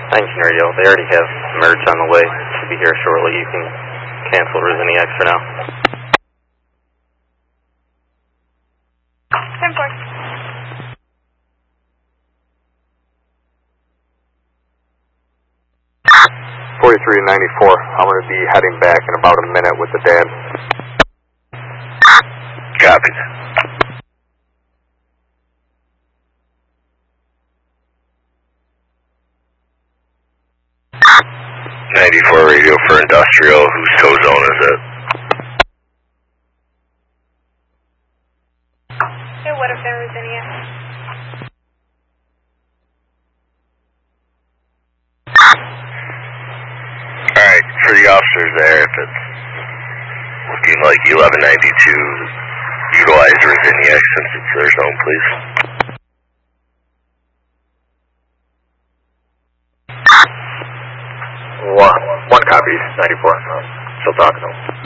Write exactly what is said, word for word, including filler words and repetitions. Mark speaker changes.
Speaker 1: nineteen radio, they already have merge on the way. Should be here shortly. You can cancel Rosiniac for now.
Speaker 2: ten four.
Speaker 3: forty-three ninety-four, I'm going to be heading back in about a minute with the dad.
Speaker 4: Copy. ninety-four radio for industrial, whose tow zone is it?
Speaker 2: Hey, what if there was any?
Speaker 4: Alright, for the officers there, if it's looking like eleven ninety-two, utilize Rosiniac since it's their zone, please.
Speaker 3: One, one copy, ninety-four. Still talking to him.